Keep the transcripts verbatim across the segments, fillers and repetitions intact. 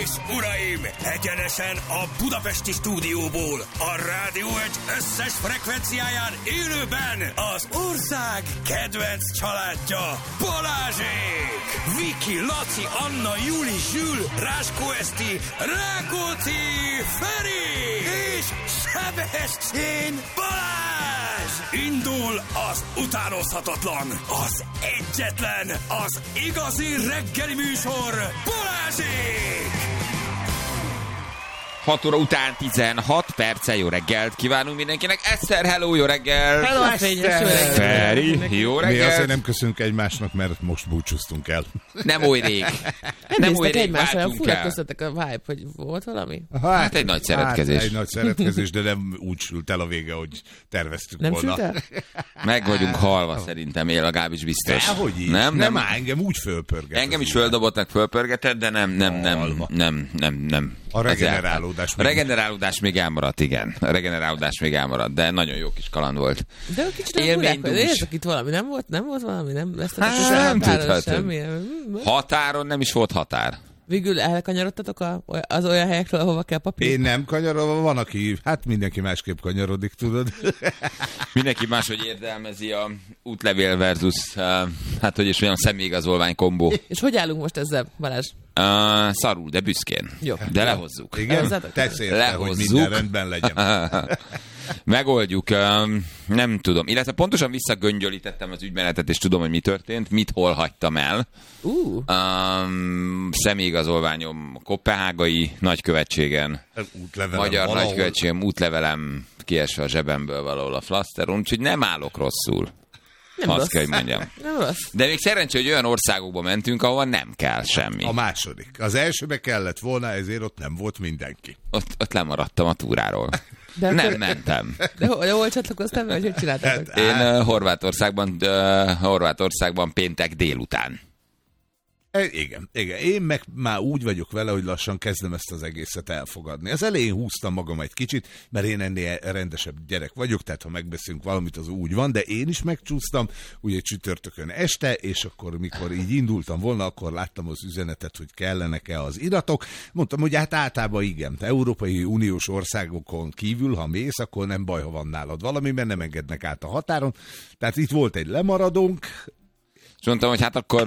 és uraim, egyenesen a budapesti stúdióból, a Rádió egy összes frekvenciáján élőben az ország kedvenc családja, Balázsék! Viki, Laci, Anna, Juli, Zsül, Ráskó Eszti, Rákóczi, Feri és Sebestyén Balázs! Indul az utánozhatatlan, az egyetlen, az igazi reggeli műsor, Balázsék! hat óra után tizenhat perccel jó reggelt kívánunk mindenkinek. Eszter, hello, jó reggelt! Hello, Eszter! Feri, jó reggelt! Mi azért nem köszönünk egymásnak, mert most búcsúztunk el. Nem oly rég. Nem, nem oly rég egymásra, váltunk fura el. köztetek a vibe, hogy volt valami? Hát egy nagy szeretkezés. Hát egy nagy szeretkezés, de nem úgy sült el a vége, hogy terveztük Nem volna. sült el? Meg vagyunk halva, szerintem él a Gábis biztos. Dehogy így. Nem, nem, nem. áll, engem úgy fölpörget. Engem is földobott, meg fölpörgetett, de nem, nem, nem, Alma. nem, nem, nem. A regenerálódás A még- regenerálódás még elmaradt, igen. A regenerálódás még elmaradt, de nagyon jó kis kaland volt. De ők kicsit Élmény furák, hogy dús. érzek itt valami, nem volt, nem volt valami, nem lesz Hát, nem tudhatod. Határon nem is volt határ. Végül elkanyarodtatok a, az olyan helyekről, ahova kell papír? Én nem kanyarodom, van, aki, hát mindenki másképp kanyarodik, tudod. Mindenki máshogy érdelmezi a útlevél versus, uh, hát hogy is olyan személyigazolvány kombó. És hogy állunk most ezzel, Balázs? Uh, szarul, de büszkén. Jó. De lehozzuk. Igen? Elhozzátok? Tetsz érte, hogy Lehozzuk. minden rendben legyen. Megoldjuk, um, nem tudom. Illetve pontosan visszagöngyölítettem az ügymenetet, és tudom, hogy mi történt, mit hol hagytam el. Uh. Um, személyigazolványom Koppenhágai nagykövetségen, Útlevelem magyar valahol. nagykövetségem, útlevelem kiesve a zsebemből valahol a flaszteron, úgyhogy nem állok rosszul. Nem Azt rossz. kell, hogy mondjam. Nem rossz. De még szerencsé, hogy olyan országokba mentünk, ahol nem kell semmi. A második. Az elsőbe kellett volna, ezért ott nem volt mindenki. Ott, ott lemaradtam a túráról. De Nem akkor- mentem. De hol, de hol csatlakoztál, vagy hogy csináltátok? Hát, Én uh, Horvátországban, uh, Horvátországban péntek délután. E, Igen, igen. Én meg már úgy vagyok vele, hogy lassan kezdem ezt az egészet elfogadni. Az elején húztam magam egy kicsit, mert én ennél rendesebb gyerek vagyok, tehát ha megbeszélünk valamit, az úgy van, de én is megcsúsztam, ugye csütörtökön este, és akkor mikor így indultam volna, akkor láttam az üzenetet, hogy kellenek-e az iratok. Mondtam, hogy hát általában igen, Európai Uniós országokon kívül, ha mész, akkor nem baj, ha van nálad valami, mert nem engednek át a határon. Tehát itt volt egy lemaradónk, És mondtam, hogy hát akkor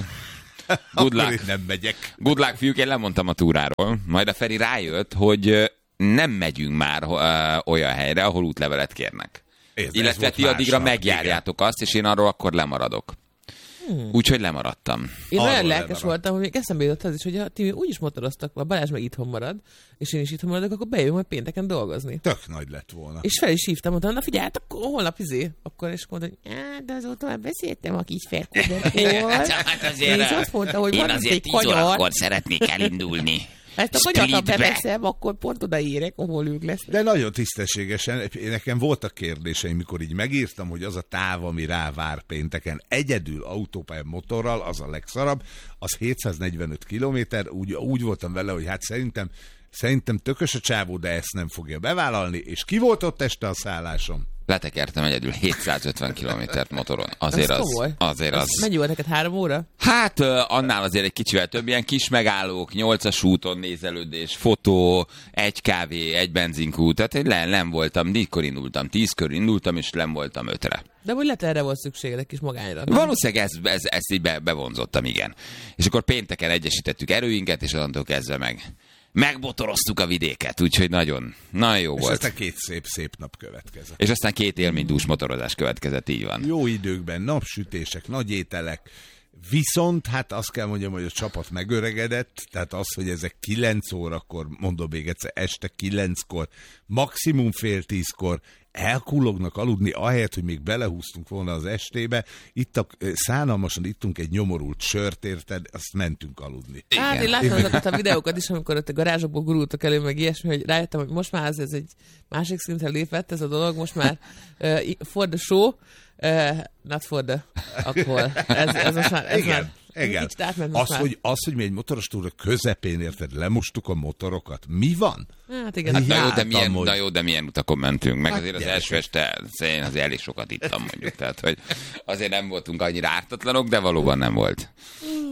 good akkor luck. én nem megyek. Good luck, fiúk, én lemondtam a túráról. Majd a Feri rájött, hogy ö, nem megyünk már ö, olyan helyre, ahol útlevelet kérnek. Ez- ez Illetve volt ti addigra másnap, megjárjátok azt, és én arról akkor lemaradok. Hmm. Úgyhogy lemaradtam. Én Arról olyan lelkes elmaradt. voltam, hogy még eszembe jutott az is, hogy ha ti úgyis motoroztak, a Balázs meg itthon marad, és én is itthon maradok, akkor bejövünk majd pénteken dolgozni. Tök nagy lett volna. És fel is hívtam, mondtam, na figyelj, hát akkor holnap izé. Akkor is mondta, hogy "Á, de azóta már beszéltem a kis ferkódokról. Hát És azt mondta, hogy van itt egy kanyar, szeretnék elindulni. ezt a kanyart, ha Splitbe. beveszem, akkor pont odaérek, ahol ők lesznek. De nagyon tisztességesen, nekem voltak kérdéseim, mikor így megírtam, hogy az a táv, ami rá vár pénteken, egyedül autópályán motorral, az a legszarabb, az hétszáznegyvenöt kilométer, úgy, úgy voltam vele, hogy hát szerintem, szerintem tökös a csávó, de ezt nem fogja bevállalni, és ki volt ott este a szállásom? Letekertem egyedül hétszázötven kilométert motoron. Azért Az az, komoly. azért az. Mennyi volt neked, három óra? Hát ö, annál azért egy kicsivel több, ilyen kis megállók, nyolcas úton nézelődés, fotó, egy kávé, egy benzinkút, tehát én le, nem voltam, négykor indultam, tízkor indultam, és nem voltam ötre. De hogy lehet erre volt szükséged, egy kis magányra. nem? Valószínűleg ez, ez, ezt így be, bevonzottam, igen. És akkor pénteken egyesítettük erőinket, és onnantól kezdve meg megbotoroztuk a vidéket, úgyhogy nagyon, nagyon jó És volt. aztán két szép-szép nap következett. És aztán két élménydús motorozás következett, így van. Jó időkben, napsütések, nagy ételek, viszont hát azt kell mondjam, hogy a csapat megöregedett, tehát az, hogy ezek kilenc órakor, mondom még egyszer, este kilenckor, maximum fél tízkor elkullognak aludni, ahelyett, hogy még belehúztunk volna az estébe, ittak, szánalmasan ittunk egy nyomorult sört, érted, azt mentünk aludni. Hát én láttam azokat a videókat is, amikor ott a garázsokból gurultak elő, meg ilyesmi, hogy rájöttem, hogy most már ez, ez egy másik szintre lépett ez a dolog, most már uh, for the show, uh, not for the alcohol. Ez, ez most már, ez Igen. már Igen. kicsit átment most Az, már. hogy, az, hogy mi egy motoros túra közepén, érted, lemostuk a motorokat. Mi van? Hát igen. Hát, na, jó, de Jártam, milyen, hogy- na jó, de milyen utakon mentünk, meg Hát, azért az gyerekek. első este én azért elég sokat ittam mondjuk, tehát hogy azért nem voltunk annyira ártatlanok, de valóban nem volt.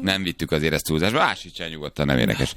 Nem vittük azért ezt túlzásba. Ásítsál nyugodtan, nem érdekes.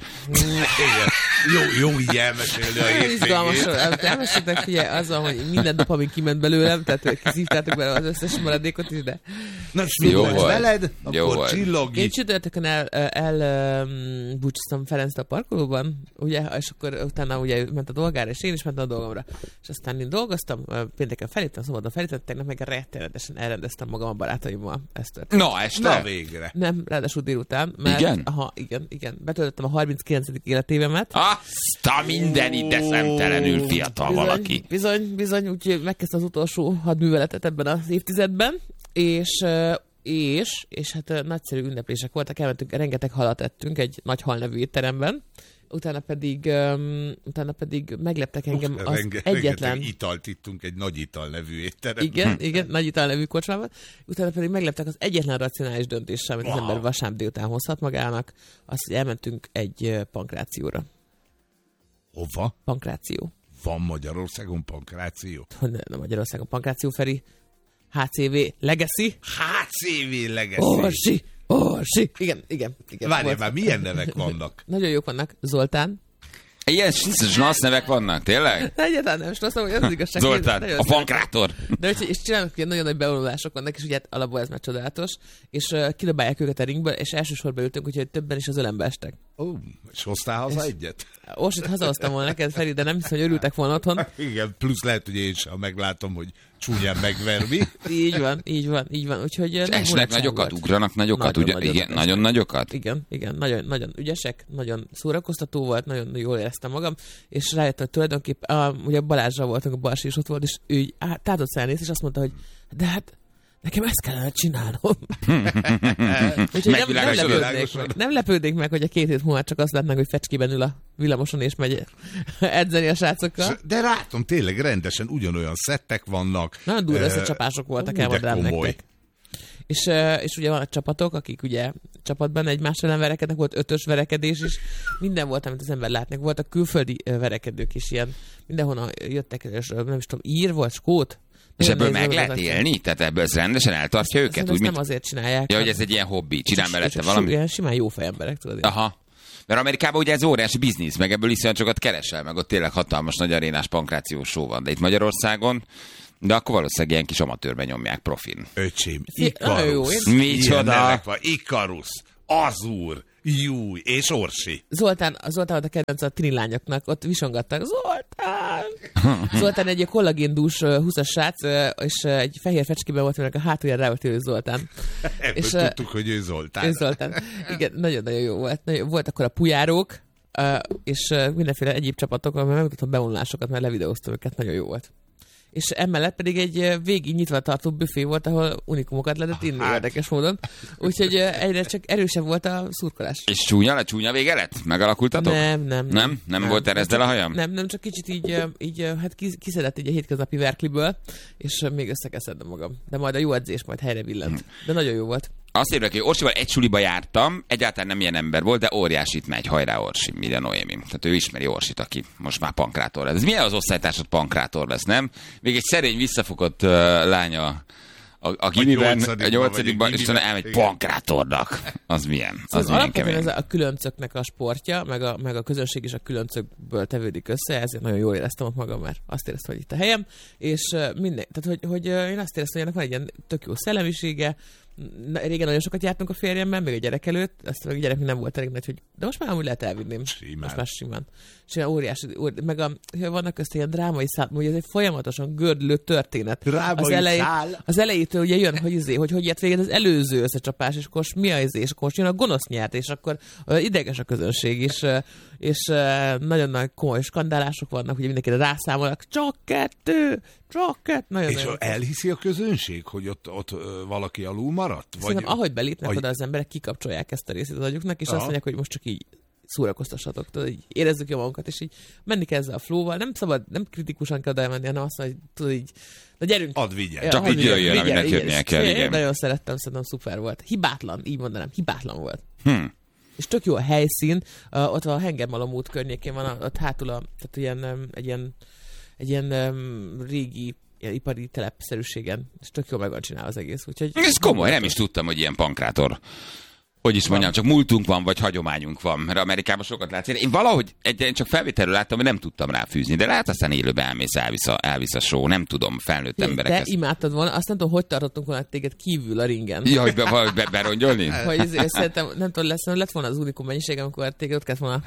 Jó, jó így elmesélni a Izgalmas, hétvégét. elmeséltek, figyelj, az van, hogy minden nap, amíg kiment belőlem, tehát kiszívtátok bele az összes maradékot is, de... Na, és mi Jó volt volt. veled? Jó Akkor volt. Én csillogj. csütörtökön el, el, el búcsúztam Ferenctől a parkolóban, ugye, és akkor utána ugye ő ment a dolgára, és én is mentem a dolgomra. És aztán én dolgoztam, pénteken feléptem, szombaton feléptem, tegnap meg rettenetesen elrendeztem magam a barátaimmal. Ezt történt. Na, este? Na végre. Nem, ráadásul délután. Mert, Igen? Aha, igen, igen. Betöltöttem a harminckilencedik életévemet. Azt a mindenit eszemtelenül fiatal Bizony, valaki. Bizony, bizony, úgyhogy megkezdte az utolsó hadműveletet ebben az évtizedben, és, ö, és, és hát ö, nagyszerű ünneplések voltak, elmentünk, rengeteg halat ettünk egy nagy hal nevű étteremben, utána pedig, um, utána pedig megleptek engem az Renge, egyetlen... rengeteg italt ittunk egy nagy ital nevű étteremben. Igen, igen, nagy ital nevű kocsmában. Utána pedig megleptek az egyetlen racionális döntéssel, amit az Wow. ember vasárnap délután hozhat magának, az, hogy elmentünk egy ö, pankrációra. Hova? Pankráció. Van Magyarországon pankráció? Hogy ne, nem Magyarországon pankráció, Feri. há cé vé Legacy. há cé vé Legacy. Orsi, Orsi. Igen, igen, igen. Várjál volt. már, milyen nevek vannak? Nagyon jók vannak. Zoltán. Ilyen zsnasz nevek vannak, tényleg? De egyáltalán nem, és azt mondom, hogy az igazság. Zoltán, Nagyon a szeretem. pankrátor. De úgyhogy, és csinálnak ilyen nagyon nagy bevonulások vannak, és ugye hát alapból ez már csodálatos, és uh, kidobálják őket a ringből, és elsősorban ültünk, úgyhogy többen is az ölembe estek. Ó, és hoztál haza egyet? Orsit hazahoztam volna neked, Feri, de nem hiszem, hogy örültek volna otthon. Igen, plusz lehet, hogy én is, ha meglátom, hogy csúnyán megverni. Így van, így van, így van. Úgyhogy uh, nem Esnek mulatság nagyokat, volt. ugranak nagyokat, Nagyon ugye? nagyokat Igen, esnek. nagyon nagyokat? Igen, igen, nagyon, nagyon ügyesek, nagyon szórakoztató volt, nagyon jól éreztem magam, és rájöttem, hogy tulajdonképpen, a, ugye Balázsra voltunk, a Balázs is ott volt, és ő így á, tátott szállnéz, és azt mondta, hogy de hát nekem ezt kellene csinálnom. Úgyhogy nem, nem, Megvilágosodott? lepődnék meg, nem lepődnék meg, hogy a két hét múlva csak azt látnánk, hogy fecskében ül a villamoson, és megy edzeni a srácokkal. De látom, tényleg rendesen ugyanolyan szettek vannak. Nagyon durva Eh, összecsapások voltak, ú, de elmondám komoly. nektek. És, uh, és ugye vannak csapatok, akik ugye csapatban egymás ellen verekednek, volt ötös verekedés is, minden volt, amit az ember látnak. Voltak külföldi uh, verekedők is ilyen, mindenhonnan jöttek, és uh, nem is tudom, ír volt, skót. És Nagyon ebből nehéz meg volt lehet az- élni? Tehát ebből ez rendesen eltartja őket? Szerintem Úgy, ezt mint... nem azért csinálják. Ja, hogy hanem- ez egy ilyen hobbi, csinál csak- mellette csak valami? Ilyen simán jó fejemberek, tudod. Aha. Mert Amerikában ugye ez óriási biznisz, meg ebből iszonyat sokat keresel, meg ott tényleg hatalmas nagy arénás pankrációs show van. De itt Magyarországon, de akkor valószínűleg ilyen kis amatőrben nyomják profin. Öcsém, Szé- nagyon jó, Ikarus. én- Micsoda? Ilyen nevek van. Ikarus, Azur, Júj és Orsi. Zoltán, Zoltán volt a kedvenc a tini lányoknak, ott visongattak. Zoltán! Zoltán egy kollagéndús uh, húszas srác, uh, és uh, egy fehér fecskében volt, aminek a hátulján rá volt írva, hogy Zoltán. Ebből És, uh, tudtuk, hogy ő Zoltán. Ő Zoltán. Igen, nagyon-nagyon jó volt. Nagyon, volt akkor a pujárók, uh, és uh, mindenféle egyéb csapatok, mert megmutatom bevonulásokat, mert levideóztam őket, nagyon jó volt. És emellett pedig egy uh, végig nyitva tartó büfé volt, ahol unikumokat lehetett inni Hát. érdekes módon. Úgyhogy uh, egyre csak erősebb volt a szurkolás. És csúnya, csúnya vége lett? Megalakultatok? Nem, nem. Nem? Nem volt erezd el a hajam? Nem, nem, csak kicsit így, ö, így ö, hát kis- kiszedett így a hétköznapi verkliből, és ö, még össze kell szednem magam. De majd a jó edzés majd helyre billent. De nagyon jó volt. Azt írják, hogy Orsival egy suliba jártam, egyáltalán nem ilyen ember volt, de óriásit megy, hajrá Orsi, minden Noémi. Tehát ő ismeri Orsit, aki most már pankrátor lesz. Ez milyen az osztálytársad pankrátor lesz, nem? Még egy szerény, visszafogott uh, lánya a, a gimiben, a nyolcadikban, és utána elmegy pankrátornak. Az milyen? Az Szóval milyen alapvetően kemény. ez a különcöknek a sportja, meg a, meg a közönség is a különcökből tevődik össze, ezért nagyon jól éreztem ott magam, mert azt éreztem, hogy itt a helyem, és ö, minden, tehát hogy, hogy ö, én azt éreztem, hogy ennek van egy ilyen tök jó szellemisége. Na, régen nagyon sokat jártunk a férjemmel, még a gyerek előtt, azt meg a gyerek még nem volt elég nagy, hogy de most már amúgy lehet elvinném. Simán. Most már simán. Simán óriási, óri, meg a, vannak közt ilyen drámai szál, hogy ez egy folyamatosan gördülő történet. Drámai az, elej, szál. az elejétől ugye jön, hogy izé, hogy hogy ért véged az előző összecsapás, és akkor most mi a izé, és akkor most jön a gonosz nyert, és akkor ö, ideges a közönség, és, ö, és ö, nagyon nagy komoly skandálások vannak, ugye mindenkire rászámolnak, csak kettő, csak kettő, nagyon És nagyon. elhiszi a közönség, hogy ott, ott ö, valaki alul maradt? Szerintem ahogy belépnek vagy- oda az emberek, kikapcsolják ezt a részét az agyuknak, és Aha. azt mondják, hogy most csak így szórakoztassatok, tudod, így érezzük jól magunkat, és így menni kell ezzel a flow-val. Nem szabad, nem kritikusan kell oda menni, hanem azt mondani, hogy tudod így, na gyerünk. Add vigyen. Ja, Csak hadd úgy jöjjön, vigyen, aminek vigyen, jönnie és kell, én igen. Nagyon szerettem, szerintem szuper volt. Hibátlan, így mondanám, hibátlan volt. Hm. És tök jó a helyszín, uh, ott van a Hengermalom út környékén van, a- ott hátul a, tehát ilyen, um, egy ilyen, egy ilyen um, régi ilyen ipari telepszerűségen, és tök jól meg van csinálva az egész. Úgyhogy Ez komoly, nem is tudtam, hogy ilyen pankrátor hogy is mondjam, csak múltunk van, vagy hagyományunk van, mert Amerikában sokat látsz. Én valahogy egy, csak felvételről láttam, hogy nem tudtam ráfűzni, de lehet aztán élőben elmész, elvisz a, elvisz a show, nem tudom, felnőtt emberek. De ezt... imádtad volna, azt nem tudom, hogy tartottunk volna téged kívül a ringen. Ja, hogy be, be, berongyolni? Hogy ezért szerintem, nem tudom, lesz, lett volna az unikum mennyiség, amikor téged ott kellett volna,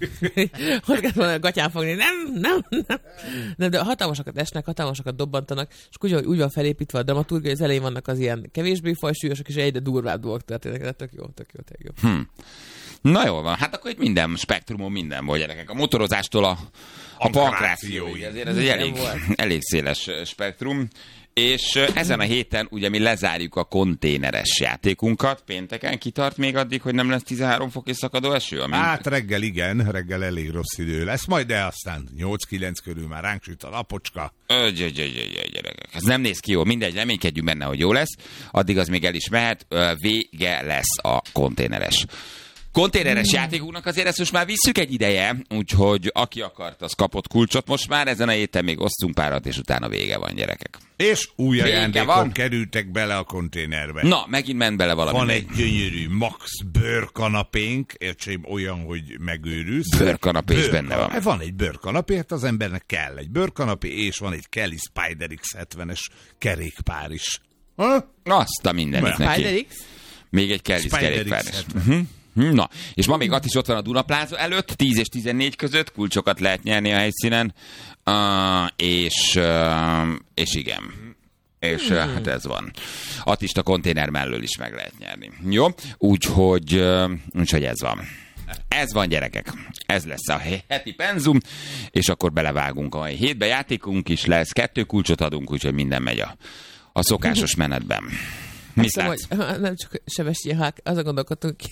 ott kellett volna gatyán fogni. Nem, nem, nem. nem de hatalmasakat esnek, hatalmasakat dobbantanak, és úgy, úgy van felépítve a dramaturgia, hogy az elején vannak az ilyen kevésbé fajsúlyosak, és egyre durvább dolgok történnek. De tök jó, tök jó, tök jó. Hm. Na jól van, hát akkor itt minden spektrumon minden volt, gyerekek. A motorozástól a, a pankrációig. Ezért ez egy elég, elég széles spektrum. És ezen a héten ugye mi lezárjuk a konténeres játékunkat. Pénteken kitart még addig, hogy nem lesz tizenhárom fok és szakadó eső? Amint... Hát reggel igen, reggel elég rossz idő lesz, majd de aztán nyolc-kilenc körül már ránk süt a napocska. Gyerekek, ez nem néz ki jó, mindegy, reménykedjünk benne, hogy jó lesz. Addig az még el is mehet, vége lesz a konténeres. Konténeres játékunknak azért ezt most már visszük egy ideje, úgyhogy aki akart, az kapott kulcsot most már, ezen a héten még osztunk párat, és utána vége van, gyerekek. És új Vége ajándékok van. kerültek bele a konténerbe. Na, megint ment bele valami. Van még. egy gyönyörű Max bőrkanapénk, értsém olyan, hogy megőrülsz. Bőrkanapé is benne van. Hát van egy bőrkanapé, hát az embernek kell egy bőrkanapé, és van egy Kelly Spider X hetvenes kerékpár is. Ha? Azt a mindenit neki. Spider X? Még egy Kelly kerékpár is. Uh-huh. Na, és ma még Attis ott van a Dunapláza előtt, tíz és tizennégy között, kulcsokat lehet nyerni a helyszínen, uh, és, uh, és igen, és uh, hát ez van. Attis a konténer mellől is meg lehet nyerni. Jó? Úgyhogy, uh, úgyhogy ez van. Ez van, gyerekek. Ez lesz a heti penzum, és akkor belevágunk a mai hétbe. Játékunk is lesz, kettő kulcsot adunk, úgyhogy minden megy a, a szokásos menetben. Mit Hiszem, látsz? hogy nem csak Sevesyi Hák, azon gondolkodtunk ki.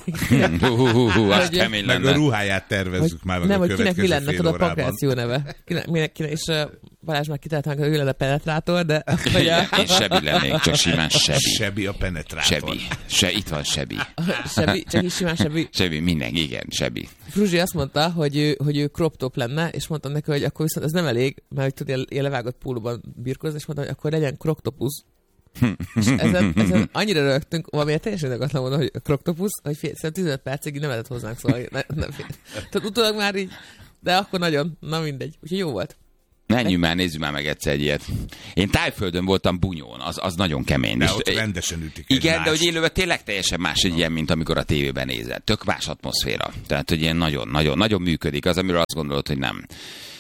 Az kemény Meg lenne. a ruháját tervezzük már meg Nem, a hogy kinek mi következő lenne, fél tudod, a órában. pankráció neve. Kinek, minek, kinek, és uh, Balázs már kitalálták, hogy ő lenne a penetrátor, de... Hogy a... Én Sebi lennék, csak simán Sebi. Sebi a penetrátor. Sebi. Se, itt van Sebi. Sebi, csak is simán Sebi. Sebi, minden, igen, Sebi. Fruzsi azt mondta, hogy ő, hogy ő crop top lenne, és mondtam neki, hogy akkor viszont ez nem elég, mert hogy tudja, ilyen levágott pólóban birkózni, és mondtam, hogy akkor legyen croctopus. És ezen, ezen annyira rögtünk, valamiért teljesen indokolatlan mondom, hogy croctopus, hogy fél, szerintem tizenöt percig nem lehetett hozzánk szólni. Ne, ne, tehát utólag már így, de akkor nagyon, na mindegy. Úgyhogy jó volt. Menjünk már, nézzük már meg egyszer egy ilyet. Én Tájföldön voltam Bunyón, az, az nagyon kemény. De És- ott rendesen ütik Igen, egymást. de hogy élőben tényleg teljesen más egy ilyen, mint amikor a tévében nézed. Tök más atmoszféra. Tehát, hogy ilyen nagyon, nagyon, nagyon működik az, amiről azt gondolod, hogy nem.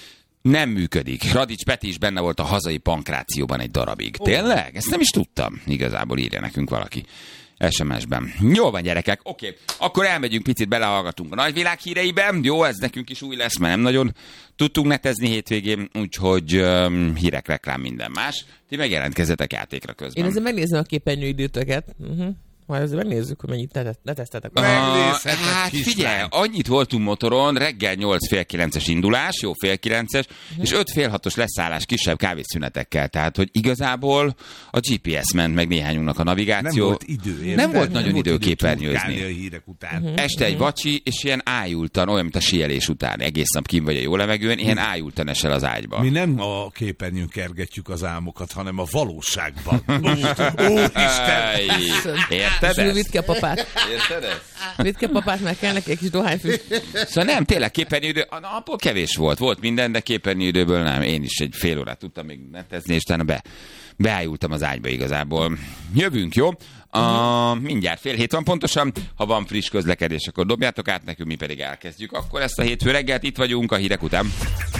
Nem működik. Radics Peti is benne volt a hazai pankrációban egy darabig. Tényleg? Ezt nem is tudtam. Igazából írja nekünk valaki es em es-ben. Jó van, gyerekek, oké. Okay. Akkor elmegyünk, picit belehallgatunk a nagyvilág híreiben. Jó, ez nekünk is új lesz, mert nem nagyon tudtunk netezni hétvégén, úgyhogy um, hírek, reklám, minden más. Ti megjelentkezzetek játékra közben. Én ezzel megnézem a képernyőidőtöket. Uh-huh. Majd ezzel megnézzük, hogy mennyit net- neteztetek. Ah, Megnézheted, hát kislány. figyelj, annyit voltunk motoron, reggel nyolc fél kilences indulás, jó fél kilences, uh-huh. és öt fél hatos leszállás kisebb kávészünetekkel, tehát hogy igazából a gé pé es ment meg néhányunknak a navigáció. Nem volt idő. érted? Nem volt nagyon idő idő képernyőzni. turkálni a hírek után. Mhm. Este egy vacsi, és ilyen ájultan, olyan, mint a síelés után, egész nap kim vagy a jó levegőn, ilyen ájultan esel az ágyba. Mi nem a képernyőn kergetjük az álmokat, hanem a valóságban. Ó, ó, Isten! Ej, És Érted ő ezt? vitt ki a papát. Érted ezt? Vitt ki a papát, mert kell neki egy kis dohányfüst. Szóval nem, tényleg képernyőidő, a napból kevés volt, volt minden, de képernyőidőből nem. Én is egy fél órát tudtam még netezni, és utána be, beájultam az ágyba igazából. Jövünk, jó? A, mindjárt fél hét van pontosan, ha van friss közlekedés, akkor dobjátok át nekünk, mi pedig elkezdjük. Akkor ezt a hétfő reggelt itt vagyunk a hírek után.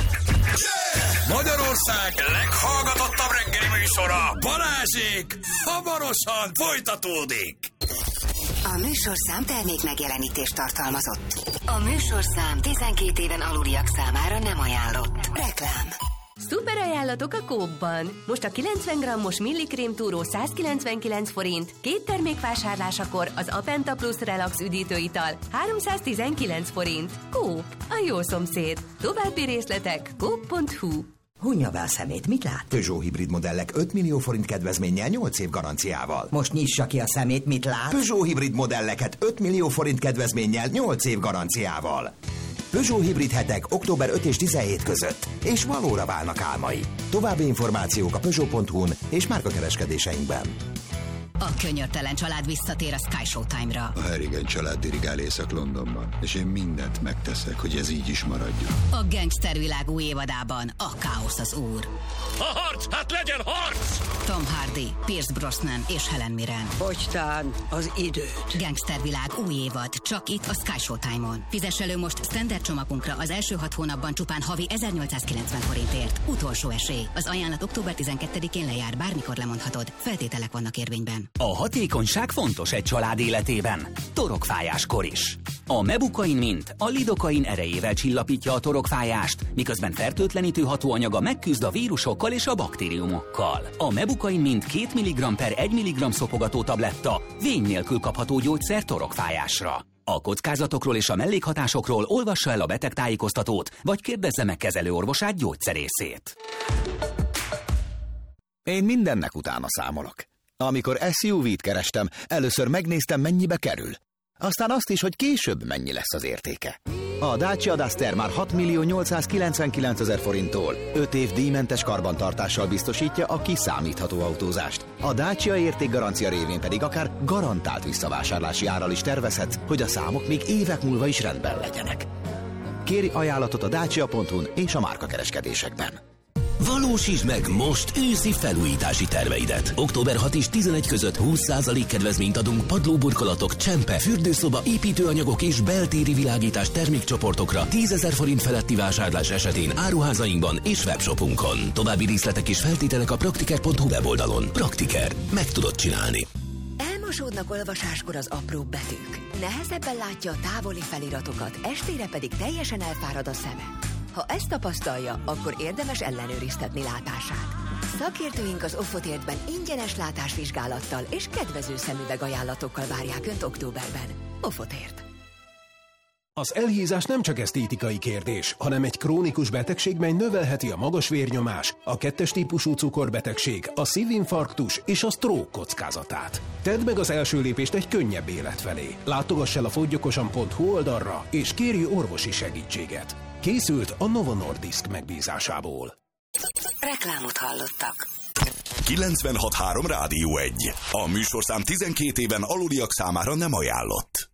Magyarország leghallgatottabb reggeli műsora, Balázsék, hamarosan folytatódik. A műsorszám termék megjelenítést tartalmazott. A műsorszám tizenkét éven aluliak számára nem ajánlott. Reklám. Szuper ajánlatok a Coop-ban. Most a kilencven grammos millikrém túró százkilencvenkilenc forint, két termék vásárlásakor az Apenta Plus Relax üdítőital háromszáztizenkilenc forint. Coop, a jó szomszéd. További részletek coop pont hu. Hunja be a szemét, mit lát? Peugeot hibrid modellek öt millió forint kedvezménnyel nyolc év garanciával. Most nyissa ki a szemét, mit lát? Peugeot hibrid modelleket öt millió forint kedvezménnyel nyolc év garanciával. Peugeot hibrid hetek október ötödike és tizenhetedike között, és valóra válnak álmai. További információk a peugeot pont hu-n és márkakereskedéseinkben. A könyörtelen család visszatér a Sky Showtime-ra. A Harrigan család dirigál Észak-Londonban, és én mindent megteszek, hogy ez így is maradjon. A gangstervilág új évadában a káosz az úr. A harc, hát legyen harc! Tom Hardy, Pierce Brosnan és Helen Mirren. Fogytán az időt. Gangstervilág új évad, csak itt a Sky Showtime-on. Fizess elő most standard csomagunkra az első hat hónapban csupán havi ezernyolcszázkilencven forintért. Utolsó esély. Az ajánlat október tizenkettedikén lejár, bármikor lemondhatod. Feltételek vannak érvényben. A hatékonyság fontos egy család életében. Torokfájáskor is. A Mebukain mint a lidokain erejével csillapítja a torokfájást, miközben fertőtlenítő hatóanyaga megküzd a vírusokkal és a baktériumokkal. A Mebukain mint két milligramm per egy milligramm szopogató tabletta vény nélkül kapható gyógyszer torokfájásra. A kockázatokról és a mellékhatásokról olvassa el a betegtájékoztatót, vagy kérdezze meg kezelőorvosát, gyógyszerészét. Én mindennek utána számolok. Amikor es u vét kerestem, először megnéztem, mennyibe kerül. Aztán azt is, hogy később mennyi lesz az értéke. A Dacia Duster már hat millió nyolcszázkilencvenkilencezer forinttól öt év díjmentes karbantartással biztosítja a kiszámítható autózást. A Dacia értékgarancia révén pedig akár garantált visszavásárlási árral is tervezhetsz, hogy a számok még évek múlva is rendben legyenek. Kéri ajánlatot a dacia pont hu-n és a márkakereskedésekben. Valósítsd meg most őszi felújítási terveidet. október hatodika és tizenegy között húsz százalék kedvezményt adunk padlóburkolatok, csempe, fürdőszoba, építőanyagok és beltéri világítás termékcsoportokra tízezer forint feletti vásárlás esetén áruházainkban és webshopunkon. További részletek és feltételek a praktiker pont hu weboldalon. Praktiker. Meg tudod csinálni. Elmosódnak olvasáskor az apró betűk. Nehezebben látja a távoli feliratokat, estére pedig teljesen elfárad a szeme. Ha ezt tapasztalja, akkor érdemes ellenőriztetni látását. Szakértőink az Offotértben ingyenes látásvizsgálattal és kedvező szemüveg ajánlatokkal várják Önt októberben. Offotért. Az elhízás nem csak esztétikai kérdés, hanem egy krónikus betegség, mely növelheti a magas vérnyomás, a kettes típusú cukorbetegség, a szívinfarktus és a stroke kockázatát. Tedd meg az első lépést egy könnyebb élet felé. Látogass el a fogyjokosan pont hu oldalra, és kérj orvosi segítséget. Készült a Novo Nordisk megbízásából. Reklámot hallottak. kilencvenhat három Rádió egy. A műsorszám tizenkét éven aluliak számára nem ajánlott.